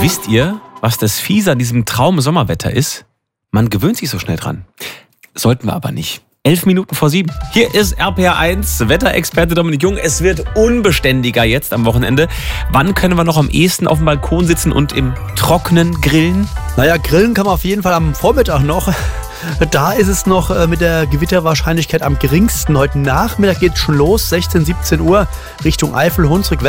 Wisst ihr, was das Fiese an diesem Traum-Sommerwetter ist? Man gewöhnt sich so schnell dran. Sollten wir aber nicht. 7:11. Hier ist RPR 1, Wetterexperte Dominik Jung. Es wird unbeständiger jetzt am Wochenende. Wann können wir noch am ehesten auf dem Balkon sitzen und im Trockenen grillen? Naja, grillen kann man auf jeden Fall am Vormittag noch. Da ist es noch mit der Gewitterwahrscheinlichkeit am geringsten. Heute Nachmittag geht es schon los, 16, 17 Uhr Richtung Eifel, Hunsrück,